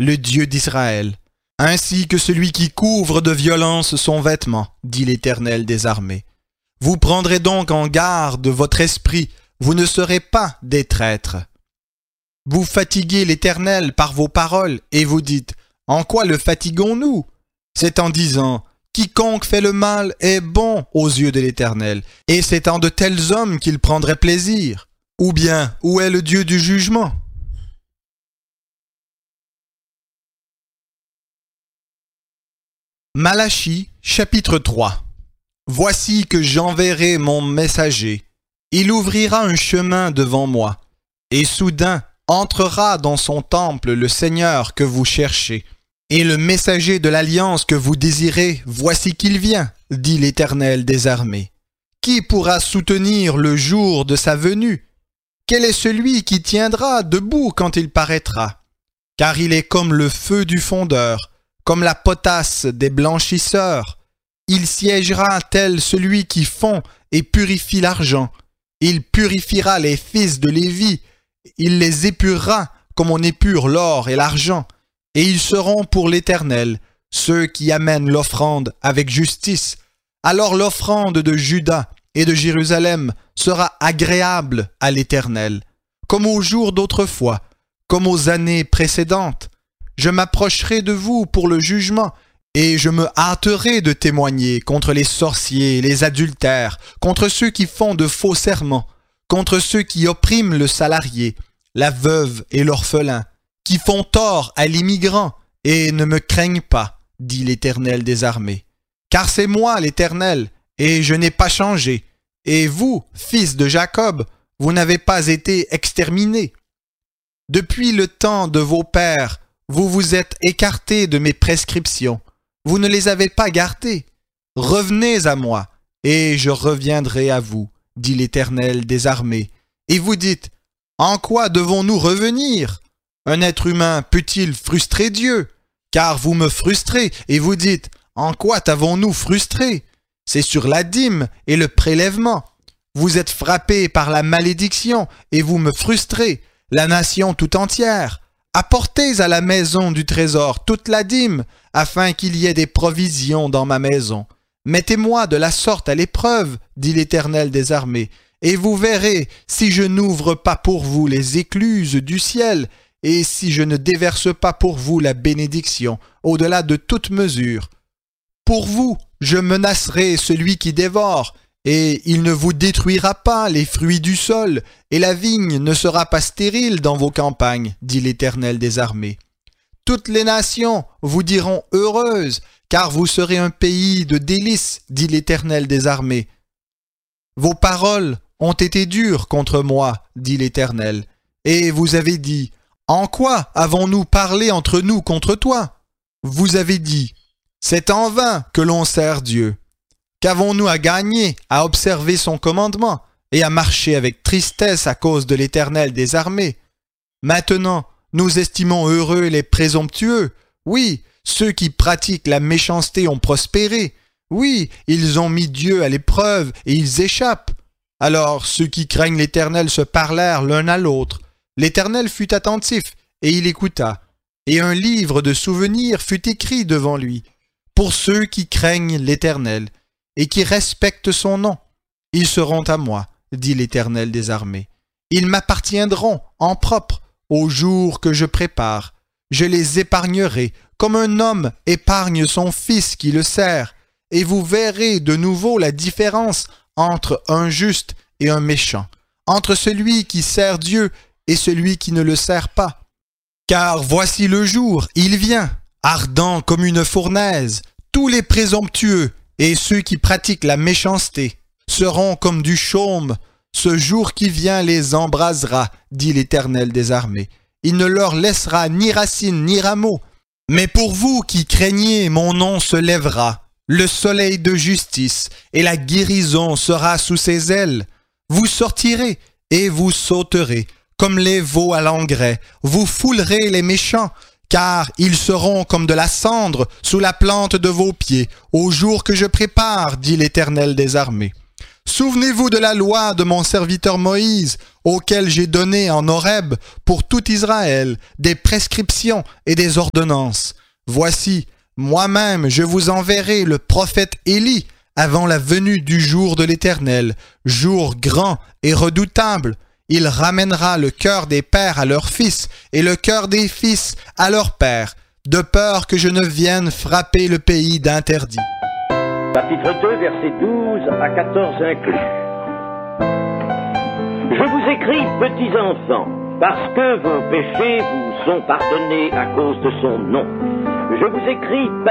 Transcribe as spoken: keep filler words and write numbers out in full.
le Dieu d'Israël, ainsi que celui qui couvre de violence son vêtement, dit l'Éternel des armées. Vous prendrez donc en garde votre esprit, vous ne serez pas des traîtres. Vous fatiguez l'Éternel par vos paroles, et vous dites, « En quoi le fatiguons-nous » C'est en disant, « Quiconque fait le mal est bon aux yeux de l'Éternel, et c'est en de tels hommes qu'il prendrait plaisir. » Ou bien, où est le Dieu du jugement? Malachie, chapitre trois. Voici que j'enverrai mon messager. Il ouvrira un chemin devant moi. Et soudain entrera dans son temple le Seigneur que vous cherchez. Et le messager de l'alliance que vous désirez, voici qu'il vient, dit l'Éternel des armées. Qui pourra soutenir le jour de sa venue? Quel est celui qui tiendra debout quand il paraîtra? Car il est comme le feu du fondeur, comme la potasse des blanchisseurs. Il siégera tel celui qui fond et purifie l'argent. Il purifiera les fils de Lévi. Il les épurera comme on épure l'or et l'argent. Et ils seront pour l'Éternel, ceux qui amènent l'offrande avec justice. Alors l'offrande de Juda et de Jérusalem sera agréable à l'Éternel, comme aux jours d'autrefois, comme aux années précédentes. Je m'approcherai de vous pour le jugement, et je me hâterai de témoigner contre les sorciers, les adultères, contre ceux qui font de faux serments, contre ceux qui oppriment le salarié, la veuve et l'orphelin, qui font tort à l'immigrant et ne me craignent pas, dit l'Éternel des armées. Car c'est moi l'Éternel, et je n'ai pas changé, et vous, fils de Jacob, vous n'avez pas été exterminés. Depuis le temps de vos pères, vous vous êtes écartés de mes prescriptions. Vous ne les avez pas gardées. Revenez à moi, et je reviendrai à vous, dit l'Éternel des armées. Et vous dites, en quoi devons-nous revenir? Un être humain peut-il frustrer Dieu? Car vous me frustrez, et vous dites, en quoi t'avons-nous frustré? C'est sur la dîme et le prélèvement. Vous êtes frappés par la malédiction, et vous me frustrez, la nation tout entière. Apportez à la maison du trésor toute la dîme, afin qu'il y ait des provisions dans ma maison. Mettez-moi de la sorte à l'épreuve, dit l'Éternel des armées, et vous verrez si je n'ouvre pas pour vous les écluses du ciel, et si je ne déverse pas pour vous la bénédiction, au-delà de toute mesure. Pour vous, je menacerai celui qui dévore, et il ne vous détruira pas les fruits du sol, et la vigne ne sera pas stérile dans vos campagnes, dit l'Éternel des armées. Toutes les nations vous diront heureuses, car vous serez un pays de délices, dit l'Éternel des armées. Vos paroles ont été dures contre moi, dit l'Éternel, et vous avez dit, en quoi avons-nous parlé entre nous contre toi? Vous avez dit, c'est en vain que l'on sert Dieu. Qu'avons-nous à gagner à observer son commandement et à marcher avec tristesse à cause de l'Éternel des armées? Maintenant, nous estimons heureux les présomptueux. Oui, ceux qui pratiquent la méchanceté ont prospéré. Oui, ils ont mis Dieu à l'épreuve et ils échappent. Alors ceux qui craignent l'Éternel se parlèrent l'un à l'autre. L'Éternel fut attentif et il écouta. Et un livre de souvenirs fut écrit devant lui. Pour ceux qui craignent l'Éternel et qui respectent son nom, ils seront à moi, dit l'Éternel des armées. Ils m'appartiendront en propre au jour que je prépare. Je les épargnerai comme un homme épargne son fils qui le sert, et vous verrez de nouveau la différence entre un juste et un méchant, entre celui qui sert Dieu et celui qui ne le sert pas. Car voici le jour, il vient, ardent comme une fournaise. Tous les présomptueux et ceux qui pratiquent la méchanceté seront comme du chaume. Ce jour qui vient les embrasera, dit l'Éternel des armées. Il ne leur laissera ni racine ni rameau. Mais pour vous qui craignez, mon nom se lèvera. Le soleil de justice et la guérison sera sous ses ailes. Vous sortirez et vous sauterez, comme les veaux à l'engrais. Vous foulerez les méchants, car ils seront comme de la cendre sous la plante de vos pieds, au jour que je prépare, dit l'Éternel des armées. Souvenez-vous de la loi de mon serviteur Moïse, auquel j'ai donné en Horeb pour tout Israël des prescriptions et des ordonnances. Voici, moi-même je vous enverrai le prophète Élie avant la venue du jour de l'Éternel, jour grand et redoutable. Il ramènera le cœur des pères à leurs fils et le cœur des fils à leurs pères, de peur que je ne vienne frapper le pays d'interdit. Chapitre deux, versets douze à quatorze inclus. Je vous écris, petits enfants, parce que vos péchés vous sont pardonnés à cause de son nom. Je vous écris,